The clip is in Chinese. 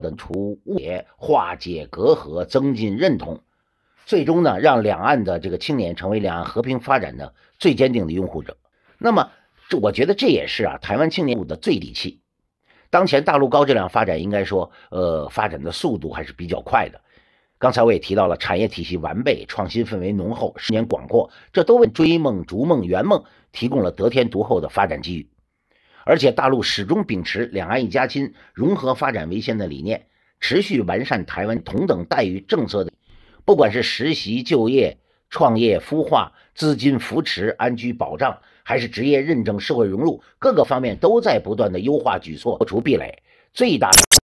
的除误解、化解隔阂、增进认同，最终呢，让两岸的这个青年成为两岸和平发展的最坚定的拥护者。那么，我觉得这也是台湾青年的最底气。当前大陆高质量发展，应该说，发展的速度还是比较快的。刚才我也提到了，产业体系完备，创新氛围浓厚，视野广阔，这都为追梦、逐梦、圆梦提供了得天独厚的发展机遇。而且大陆始终秉持两岸一家亲、融合发展为先的理念，持续完善台湾同等待遇政策的，不管是实习、就业、创业、孵化、资金扶持、安居保障，还是职业认证、社会融入，各个方面都在不断的优化举措，破除壁垒，最大